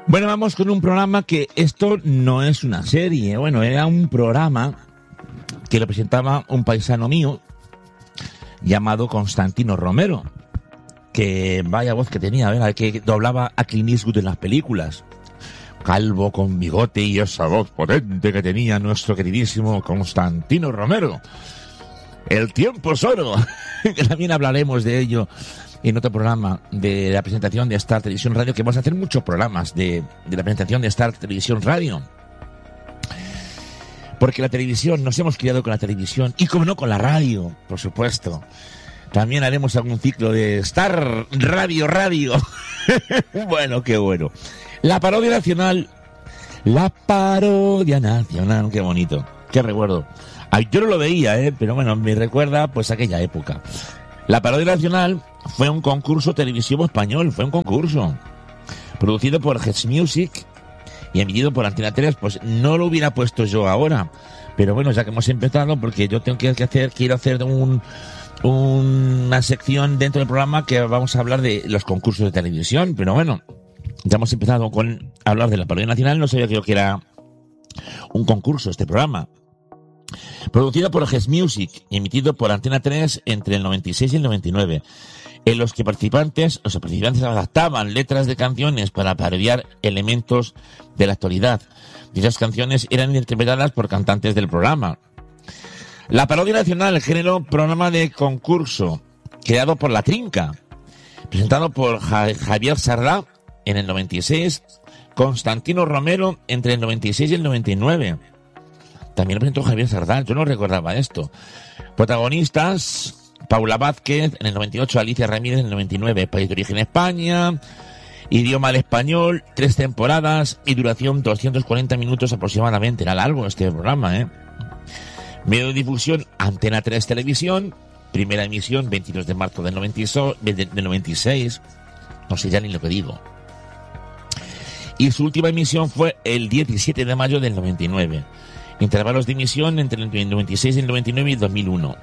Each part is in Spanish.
Bueno, vamos con un programa que esto no es una serie. Bueno, era un programa que lo presentaba un paisano mío llamado Constantino Romero. Que vaya voz que tenía, ¿verdad? Que doblaba a Clint Eastwood en las películas. Calvo, con bigote y esa voz potente que tenía nuestro queridísimo Constantino Romero. El tiempo es oro. Que también hablaremos de ello en otro programa de la presentación de Star Televisión Radio, que vamos a hacer muchos programas de la presentación de Star Televisión Radio. Porque la televisión, nos hemos criado con la televisión y como no con la radio, por supuesto. También haremos algún ciclo de Star Radio. Bueno, qué bueno. La parodia nacional, qué bonito, qué recuerdo. Ay, yo no lo veía, pero bueno, me recuerda pues aquella época. La parodia nacional fue un concurso televisivo español, fue un concurso producido por Heads Music y emitido por Antena 3. Pues no lo hubiera puesto yo ahora, pero bueno, ya que hemos empezado, porque yo quiero hacer una sección dentro del programa que vamos a hablar de los concursos de televisión, pero bueno, ya hemos empezado con hablar de la parodia nacional. No sabía que era un concurso este programa. Producido por Heads Music y emitido por Antena 3 entre el 96 y el 99, en los que los participantes adaptaban letras de canciones para parodiar elementos de la actualidad. Dichas canciones eran interpretadas por cantantes del programa. La parodia nacional, género programa de concurso, creado por La Trinca, presentado por Javier Sardá en el 96, Constantino Romero entre el 96 y el 99. También lo presentó Javier Sardá, yo no recordaba esto. Protagonistas: Paula Vázquez en el 98, Alicia Ramírez en el 99. País de origen España, idioma el español, 3 temporadas y duración 240 minutos aproximadamente. Era largo este programa, Medio de difusión, Antena 3 Televisión, primera emisión 22 de marzo del 96, no sé ya ni lo que digo. Y su última emisión fue el 17 de mayo del 99. Intervalos de emisión entre el 96 y el 99 y 2001.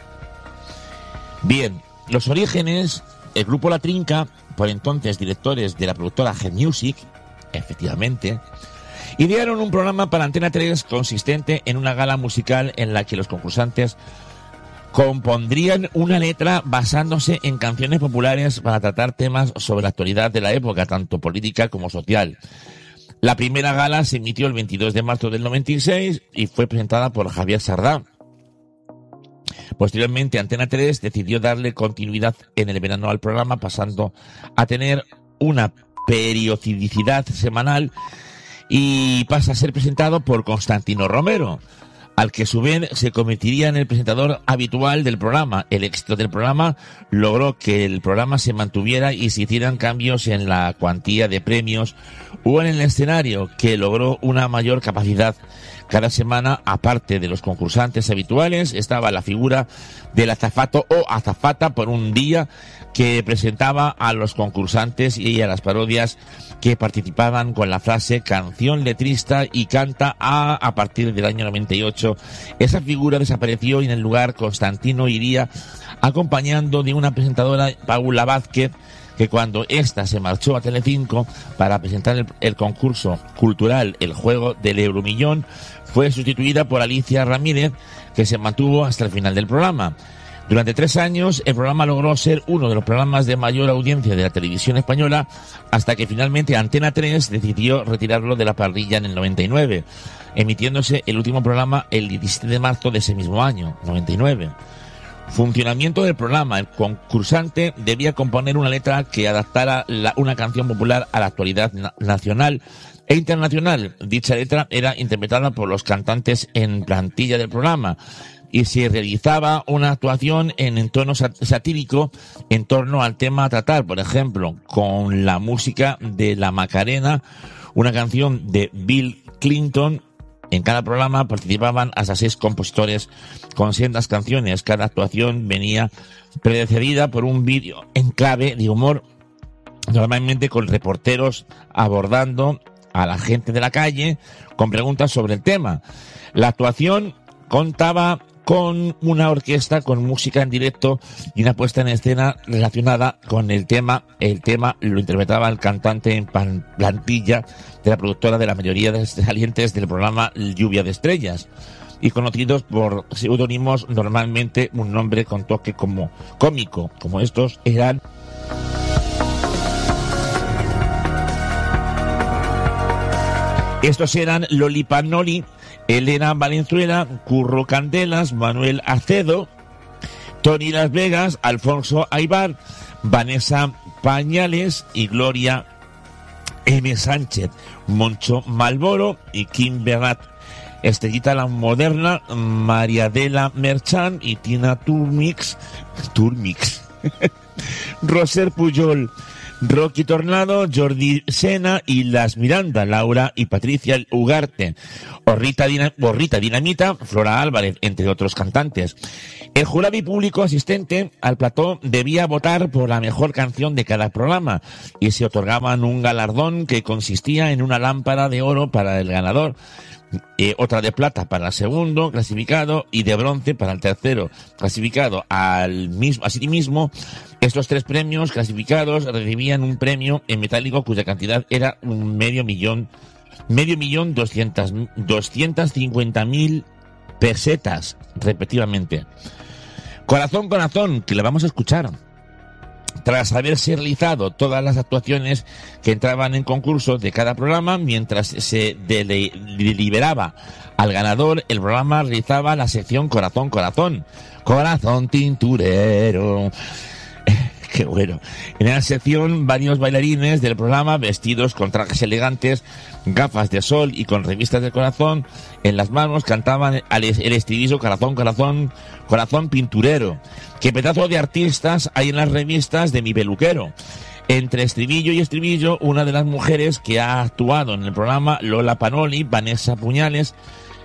Bien, los orígenes: el grupo La Trinca, por entonces directores de la productora Heads Music, efectivamente, idearon un programa para Antena 3 consistente en una gala musical en la que los concursantes compondrían una letra basándose en canciones populares para tratar temas sobre la actualidad de la época, tanto política como social. La primera gala se emitió el 22 de marzo del 96 y fue presentada por Javier Sardá. Posteriormente, Antena 3 decidió darle continuidad en el verano al programa, pasando a tener una periodicidad semanal, y pasa a ser presentado por Constantino Romero, al que a su vez se convertiría en el presentador habitual del programa. El éxito del programa logró que el programa se mantuviera y se hicieran cambios en la cuantía de premios o en el escenario, que logró una mayor capacidad. Cada semana, aparte de los concursantes habituales, estaba la figura del azafato o azafata por un día, que presentaba a los concursantes y a las parodias que participaban con la frase canción letrista y canta a partir del año 98. Esa figura desapareció y en el lugar Constantino iría acompañando de una presentadora, Paula Vázquez, que cuando ésta se marchó a Telecinco para presentar el concurso cultural El Juego del Euromillón, fue sustituida por Alicia Ramírez, que se mantuvo hasta el final del programa. Durante 3 años, el programa logró ser uno de los programas de mayor audiencia de la televisión española, hasta que finalmente Antena 3 decidió retirarlo de la parrilla en el 99, emitiéndose el último programa el 17 de marzo de ese mismo año, 99. Funcionamiento del programa: el concursante debía componer una letra que adaptara una canción popular a la actualidad nacional e internacional. Dicha letra era interpretada por los cantantes en plantilla del programa y se realizaba una actuación en tono satírico en torno al tema a tratar, por ejemplo, con la música de La Macarena, una canción de Bill Clinton. En cada programa participaban hasta 6 compositores con sendas canciones. Cada actuación venía precedida por un vídeo en clave de humor, normalmente con reporteros abordando a la gente de la calle con preguntas sobre el tema. La actuación contaba con una orquesta con música en directo y una puesta en escena relacionada con el tema. El tema lo interpretaba el cantante en plantilla de la productora de la mayoría de salientes del programa Lluvia de Estrellas, y conocidos por seudónimos, normalmente un nombre con toque como cómico, como estos eran Loli Panoli, Elena Valenzuela, Curro Candelas, Manuel Acedo, Tony Las Vegas, Alfonso Aybar, Vanessa Pañales y Gloria M. Sánchez, Moncho Malboro y Kim Bernat, Estrellita la Moderna, Mariadela Merchan y Tina Turmix, Roser Pujol, Rocky Tornado, Jordi Sena y Las Miranda, Laura y Patricia Ugarte, Borrita Dinamita, Flora Álvarez, entre otros cantantes. El jurado y público asistente al plató debía votar por la mejor canción de cada programa y se otorgaban un galardón que consistía en una lámpara de oro para el ganador, otra de plata para el segundo clasificado y de bronce para el tercero clasificado. Asimismo, estos tres premios clasificados recibían un premio en metálico cuya cantidad era un medio millón 250.000 pesetas, respectivamente. Corazón, que le vamos a escuchar. Tras haberse realizado todas las actuaciones que entraban en concurso de cada programa, mientras se deliberaba al ganador, el programa realizaba la sección Corazón, tinturero. Qué bueno. En la sección, varios bailarines del programa, vestidos con trajes elegantes, gafas de sol y con revistas de corazón en las manos, cantaban el estribillo Corazón, pinturero. Qué pedazo de artistas hay en las revistas de mi peluquero. Entre estribillo y estribillo, una de las mujeres que ha actuado en el programa, Lola Panoli, Vanessa Puñales,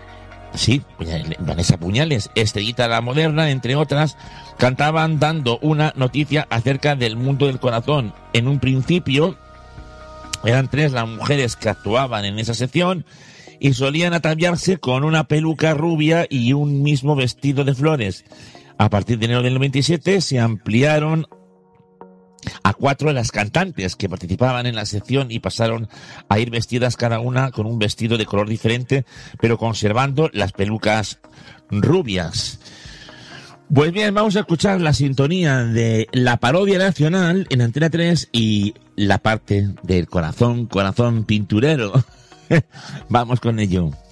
Estrellita la Moderna, entre otras, cantaban dando una noticia acerca del mundo del corazón. En un principio eran tres las mujeres que actuaban en esa sección y solían ataviarse con una peluca rubia y un mismo vestido de flores. A partir de enero del 97 se ampliaron a 4 de las cantantes que participaban en la sección y pasaron a ir vestidas cada una con un vestido de color diferente, pero conservando las pelucas rubias. Pues bien, vamos a escuchar la sintonía de la parodia nacional en Antena 3 y la parte del corazón pinturero. Vamos con ello.